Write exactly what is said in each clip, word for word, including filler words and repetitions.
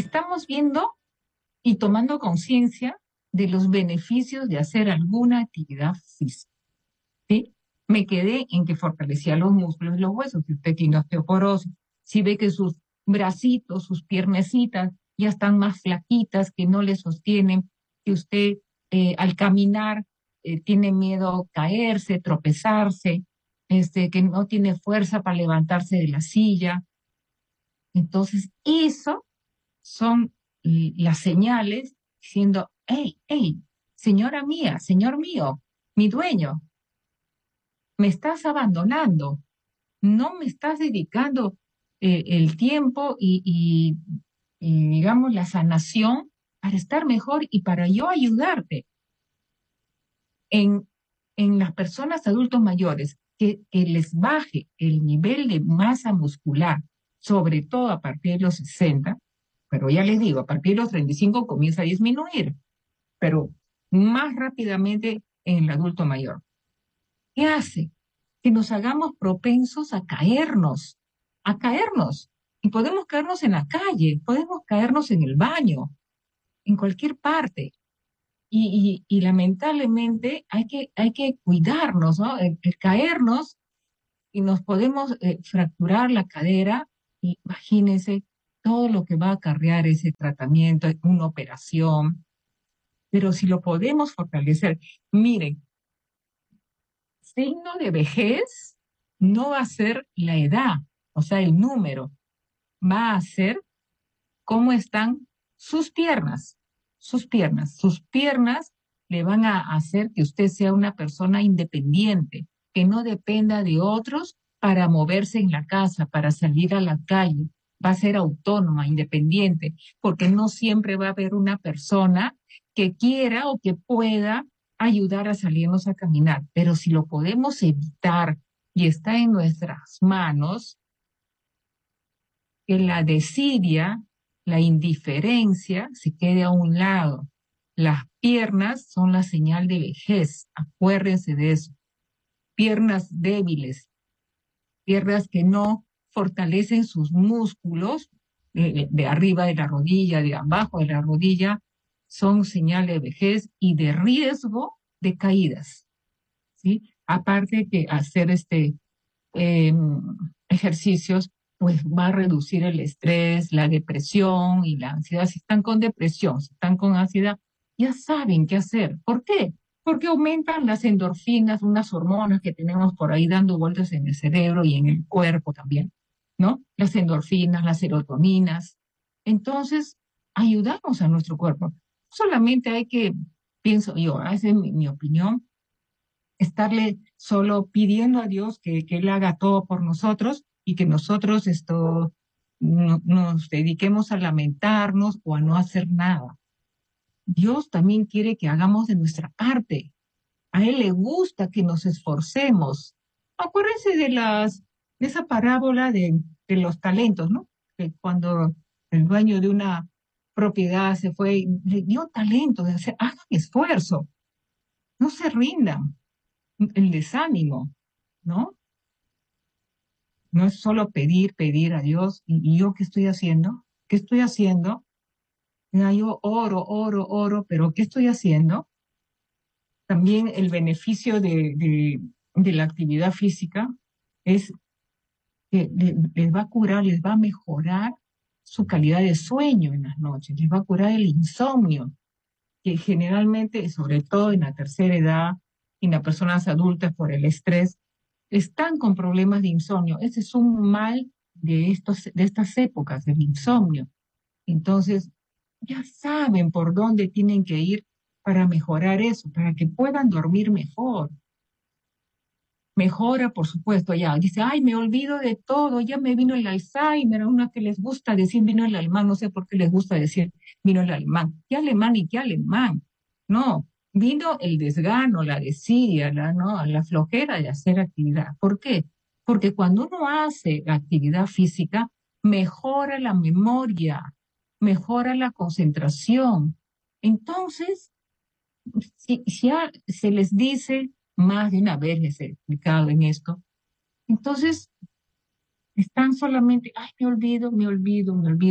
estamos viendo y tomando conciencia de los beneficios de hacer alguna actividad física, ¿sí? Me quedé en que fortalecía los músculos y los huesos. Si usted tiene osteoporosis, si ve que sus bracitos, sus piernecitas ya están más flaquitas, que no le sostienen, que usted eh, al caminar eh, tiene miedo a caerse, tropezarse, este, que no tiene fuerza para levantarse de la silla. Entonces, eso son l- las señales diciendo, hey, hey, señora mía, señor mío, mi dueño, me estás abandonando, no me estás dedicando eh, el tiempo y, y, y, digamos, la sanación para estar mejor y para yo ayudarte en, en las personas adultos mayores, que, que les baje el nivel de masa muscular, sobre todo a partir de los sesenta, pero ya les digo, a partir de los treinta y cinco comienza a disminuir, pero más rápidamente en el adulto mayor. ¿Qué hace? Que nos hagamos propensos a caernos, a caernos. Y podemos caernos en la calle, podemos caernos en el baño, en cualquier parte. Y, y, y lamentablemente hay que, hay que cuidarnos, ¿no? El, el caernos y nos podemos eh, fracturar la cadera. Imagínense todo lo que va a acarrear ese tratamiento, una operación. Pero si lo podemos fortalecer, miren, signo de vejez no va a ser la edad, o sea, el número, va a ser cómo están sus piernas, sus piernas. Sus piernas le van a hacer que usted sea una persona independiente, que no dependa de otros para moverse en la casa, para salir a la calle. Va a ser autónoma, independiente, porque no siempre va a haber una persona que quiera o que pueda ayudar a salirnos a caminar. Pero si lo podemos evitar y está en nuestras manos, que la desidia, la indiferencia se quede a un lado. Las piernas son la señal de vejez, acuérdense de eso. Piernas débiles, piernas que no fortalecen sus músculos de, de arriba de la rodilla, de abajo de la rodilla, son señal de vejez y de riesgo de caídas, ¿sí? Aparte que hacer este eh, ejercicios, pues va a reducir el estrés, la depresión y la ansiedad. Si están con depresión, si están con ansiedad, ya saben qué hacer. ¿Por qué? Porque aumentan las endorfinas, unas hormonas que tenemos por ahí dando vueltas en el cerebro y en el cuerpo también, ¿no? Las endorfinas, las serotoninas. Entonces, ayudamos a nuestro cuerpo. Solamente hay que, pienso yo, esa es mi, mi opinión, estarle solo pidiendo a Dios que, que Él haga todo por nosotros y que nosotros esto no, nos dediquemos a lamentarnos o a no hacer nada. Dios también quiere que hagamos de nuestra parte. A Él le gusta que nos esforcemos. Acuérdense de las, de esa parábola de, de los talentos, ¿no? Que cuando el dueño de una propiedad se fue y le dio talento, de hacer, hagan esfuerzo, no se rindan, el desánimo, ¿no? No es solo pedir, pedir a Dios. ¿Y, y yo qué estoy haciendo? ¿Qué estoy haciendo? Mira, yo oro, oro, oro, pero ¿qué estoy haciendo? También el beneficio de, de, de la actividad física es que le- les va a curar, les va a mejorar su calidad de sueño en las noches, les va a curar el insomnio, que generalmente, sobre todo en la tercera edad y en las personas adultas por el estrés, están con problemas de insomnio. Ese es un mal de, estos, de estas épocas, del insomnio. Entonces, ya saben por dónde tienen que ir para mejorar eso, para que puedan dormir mejor. Mejora, por supuesto, ya. Dice, ay, me olvido de todo, ya me vino el Alzheimer, a una que les gusta decir vino el alemán, no sé por qué les gusta decir vino el alemán. ¿Qué alemán y qué alemán? No, vino el desgano, la desidia, la, ¿no? La flojera de hacer actividad. ¿Por qué? Porque cuando uno hace actividad física, mejora la memoria, mejora la concentración. Entonces, si, si a- se les dice, más de una vez les he explicado en esto, entonces están solamente, ay, me olvido, me olvido, me olvido.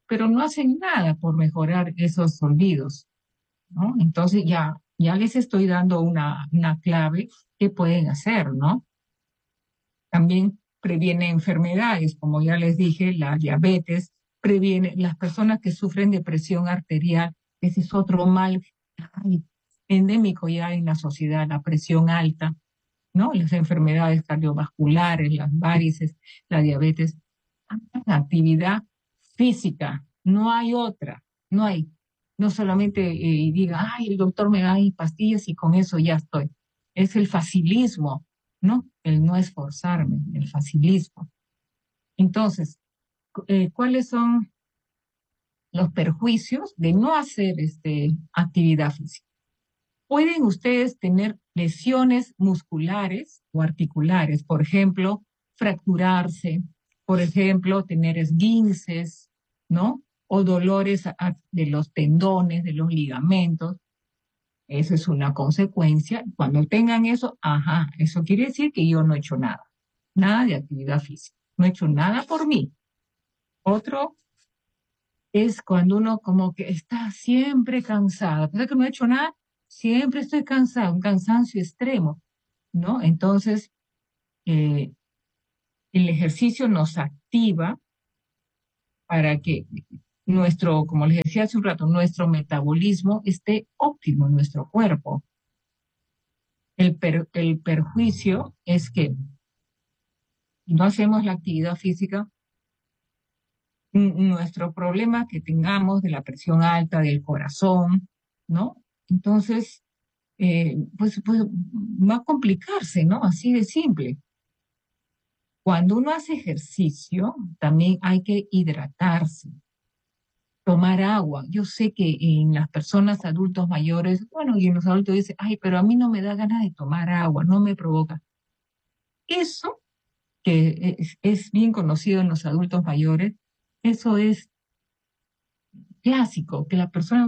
pero no hacen nada por mejorar esos olvidos, ¿no? Entonces ya, ya les estoy dando una, una clave que pueden hacer, ¿no? También previene enfermedades, como ya les dije, la diabetes, previene las personas que sufren de presión arterial, ese es otro mal ay, endémico ya en la sociedad, la presión alta, ¿no? Las enfermedades cardiovasculares, las varices, la diabetes, la actividad física, no hay otra, no hay. No solamente eh, diga, ay, el doctor me da ahí pastillas y con eso ya estoy. Es el facilismo, ¿no? El no esforzarme, el facilismo. Entonces, eh, ¿cuáles son los perjuicios de no hacer este, actividad física? Pueden ustedes tener lesiones musculares o articulares, por ejemplo, fracturarse, por ejemplo, tener esguinces, ¿no? O dolores a- de los tendones, de los ligamentos. Esa es una consecuencia. Cuando tengan eso, ajá, eso quiere decir que yo no he hecho nada, nada de actividad física, no he hecho nada por mí. Otro es cuando uno como que está siempre cansado, a pesar de que no he hecho nada, siempre estoy cansado, un cansancio extremo, ¿no? Entonces, eh, el ejercicio nos activa para que nuestro, como les decía hace un rato, nuestro metabolismo esté óptimo en nuestro cuerpo. El, per, el perjuicio es que no hacemos la actividad física, nuestro problema que tengamos de la presión alta, del corazón, ¿no? Entonces, eh, pues, pues va a complicarse, ¿no? Así de simple. Cuando uno hace ejercicio, también hay que hidratarse, tomar agua. Yo sé que en las personas adultos mayores, bueno, y en los adultos dicen, ay, pero a mí no me da ganas de tomar agua, no me provoca. Eso, que es, es bien conocido en los adultos mayores, eso es clásico, que la persona